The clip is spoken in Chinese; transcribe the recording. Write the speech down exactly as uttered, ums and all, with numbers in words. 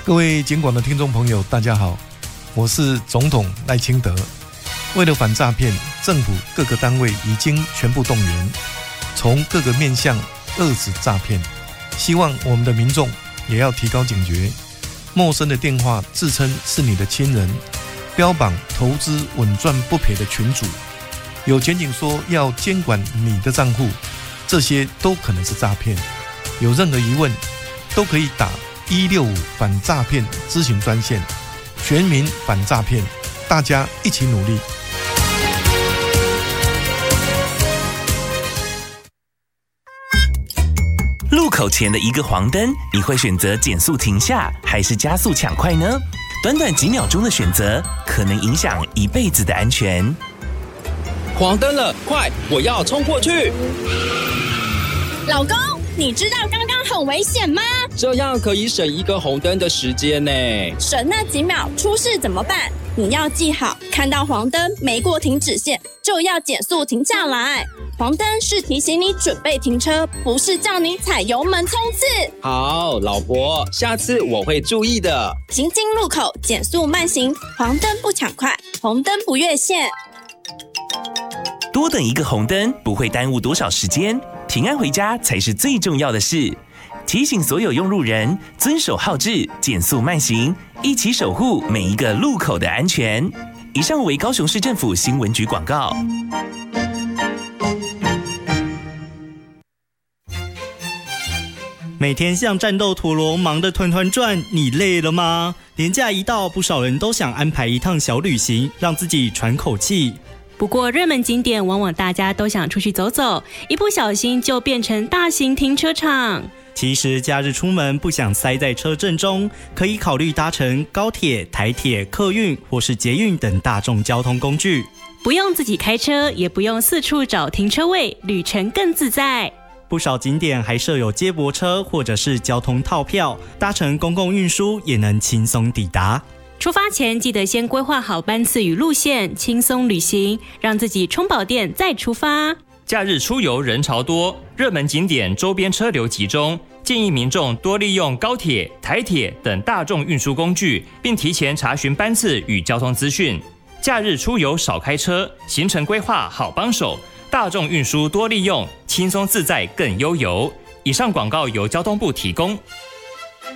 各位警广的听众朋友，大家好，我是总统赖清德。为了反诈骗，政府各个单位已经全部动员，从各个面向遏止诈骗。希望我们的民众也要提高警觉，陌生的电话自称是你的亲人，标榜投资稳赚不赔的群组，有前景说要监管你的账户，这些都可能是诈骗。有任何疑问，都可以打一六五反诈骗咨询专线，全民反诈骗，大家一起努力。 路口前的一个黄灯，你会选择减速停下，还是加速抢快呢？短短几秒钟的选择，可能影响一辈子的安全。 黄灯了，快，我要冲过去！ 老公，你知道刚刚很危险吗？ 这样可以省一个红灯的时间呢。 省那几秒，出事怎么办？你要记好，看到黄灯没过停止线，就要减速停下来。黄灯是提醒你准备停车，不是叫你踩油门冲刺。 好，老婆，下次我会注意的。 行经路口减速慢行，黄灯不抢快，红灯不越线。 多等一个红灯不会耽误多少时间，平安回家才是最重要的事。提醒所有用路人遵守号志，减速慢行，一起守护每一个路口的安全。以上为高雄市政府新闻局广告。 每天像战斗陀螺忙得团团转，你累了吗？连假一到，不少人都想安排一趟小旅行，让自己喘口气。 不过热门景点往往大家都想出去走走，一不小心就变成大型停车场。 其实假日出门不想塞在车阵中，可以考虑搭乘高铁、台铁、客运或是捷运等大众交通工具， 不用自己开车，也不用四处找停车位，旅程更自在。 不少景点还设有接驳车或者是交通套票，搭乘公共运输也能轻松抵达。 出发前记得先规划好班次与路线，轻松旅行，让自己充饱电再出发。 假日出游人潮多，热门景点周边车流集中，建议民众多利用高铁、台铁等大众运输工具，并提前查询班次与交通资讯。假日出游少开车，行程规划好帮手，大众运输多利用，轻松自在更悠游。以上广告由交通部提供。